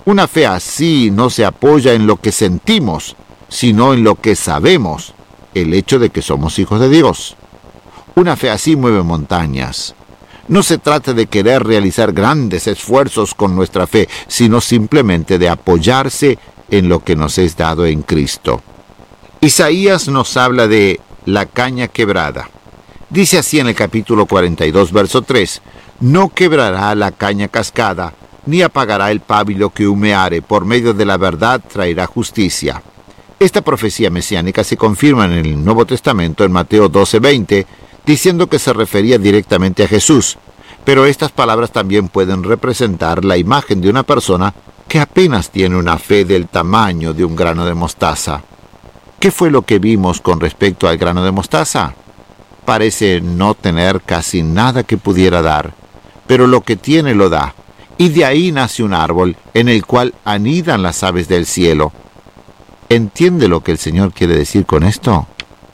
Una fe así no se apoya en lo que sentimos, sino en lo que sabemos, el hecho de que somos hijos de Dios. Una fe así mueve montañas. No se trata de querer realizar grandes esfuerzos con nuestra fe, sino simplemente de apoyarse en lo que nos es dado en Cristo. Isaías nos habla de la caña quebrada. Dice así en el capítulo 42, verso 3, «No quebrará la caña cascada, ni apagará el pábilo que humeare, por medio de la verdad traerá justicia». Esta profecía mesiánica se confirma en el Nuevo Testamento en Mateo 12:20, diciendo que se refería directamente a Jesús, pero estas palabras también pueden representar la imagen de una persona que apenas tiene una fe del tamaño de un grano de mostaza. ¿Qué fue lo que vimos con respecto al grano de mostaza? Parece no tener casi nada que pudiera dar, pero lo que tiene lo da, y de ahí nace un árbol en el cual anidan las aves del cielo. ¿Entiende lo que el Señor quiere decir con esto?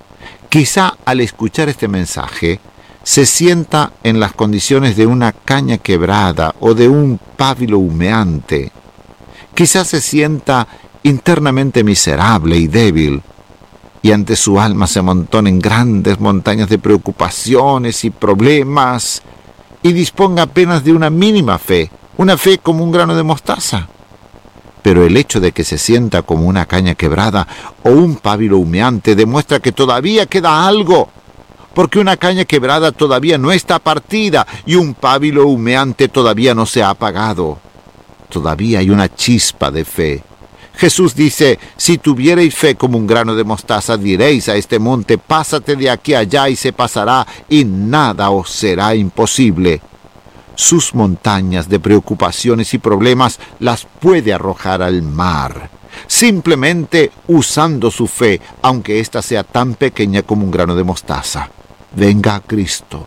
Quizá al escuchar este mensaje se sienta en las condiciones de una caña quebrada o de un pábilo humeante. Quizá se sienta internamente miserable y débil, y ante su alma se amontonen grandes montañas de preocupaciones y problemas, y disponga apenas de una mínima fe, una fe como un grano de mostaza. Pero el hecho de que se sienta como una caña quebrada o un pábilo humeante demuestra que todavía queda algo, porque una caña quebrada todavía no está partida y un pábilo humeante todavía no se ha apagado. Todavía hay una chispa de fe. Jesús dice, si tuvierais fe como un grano de mostaza, diréis a este monte, pásate de aquí a allá y se pasará, y nada os será imposible. Sus montañas de preocupaciones y problemas las puede arrojar al mar, simplemente usando su fe, aunque ésta sea tan pequeña como un grano de mostaza. Venga a Cristo,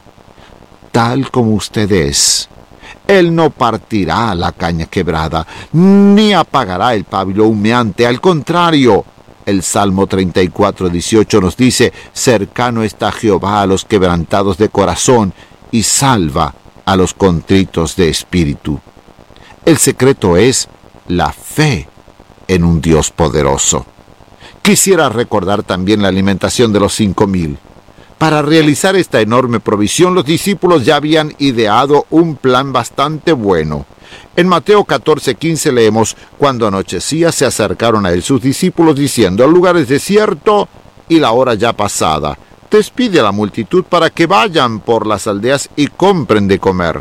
tal como usted es. Él no partirá la caña quebrada, ni apagará el pábilo humeante. Al contrario, el Salmo 34:18 nos dice, cercano está Jehová a los quebrantados de corazón, y salva a los contritos de espíritu. El secreto es la fe en un Dios poderoso. Quisiera recordar también la alimentación de los 5,000. Para realizar esta enorme provisión, los discípulos ya habían ideado un plan bastante bueno. En Mateo 14:15 leemos, cuando anochecía se acercaron a él sus discípulos diciendo, el lugar es desierto y la hora ya pasada. Despide a la multitud para que vayan por las aldeas y compren de comer.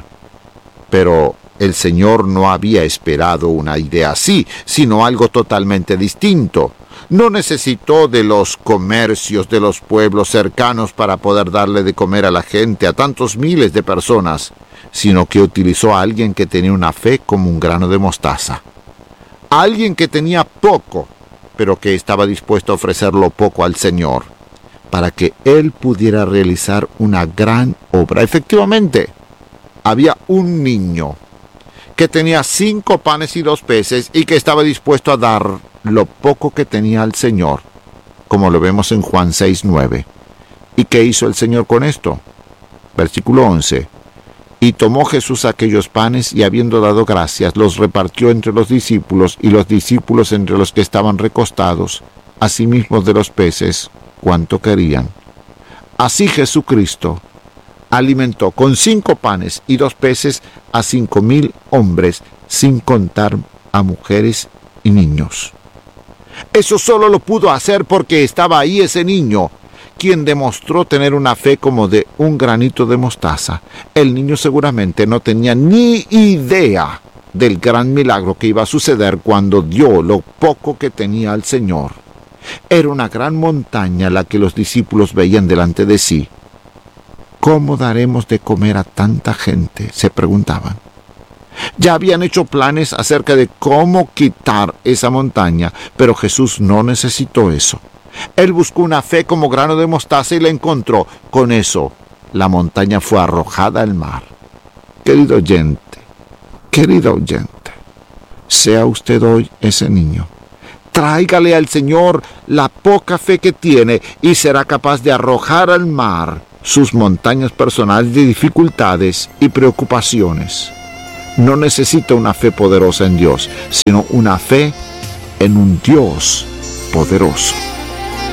Pero el Señor no había esperado una idea así, sino algo totalmente distinto. No necesitó de los comercios de los pueblos cercanos para poder darle de comer a la gente, a tantos miles de personas, sino que utilizó a alguien que tenía una fe como un grano de mostaza. A alguien que tenía poco, pero que estaba dispuesto a ofrecerlo poco al Señor, para que Él pudiera realizar una gran obra. Efectivamente, había un niño que tenía 5 panes y 2 peces y que estaba dispuesto a dar lo poco que tenía al Señor, como lo vemos en Juan 6:9. ¿Y qué hizo el Señor con esto? Versículo 11. Y tomó Jesús aquellos panes y habiendo dado gracias, los repartió entre los discípulos y los discípulos entre los que estaban recostados, asimismo de los peces, cuanto querían. Así Jesucristo alimentó con 5 panes y 2 peces a 5,000 hombres, sin contar a mujeres y niños. Eso solo lo pudo hacer porque estaba ahí ese niño, quien demostró tener una fe como de un granito de mostaza. El niño seguramente no tenía ni idea del gran milagro que iba a suceder cuando dio lo poco que tenía al Señor. Era una gran montaña la que los discípulos veían delante de sí. ¿Cómo daremos de comer a tanta gente?, se preguntaban. Ya habían hecho planes acerca de cómo quitar esa montaña, pero Jesús no necesitó eso. Él buscó una fe como grano de mostaza y la encontró. Con eso, la montaña fue arrojada al mar. Querido oyente, sea usted hoy ese niño. Tráigale al Señor la poca fe que tiene y será capaz de arrojar al mar sus montañas personales de dificultades y preocupaciones. no necesita una fe poderosa en Dios, sino una fe en un Dios poderoso.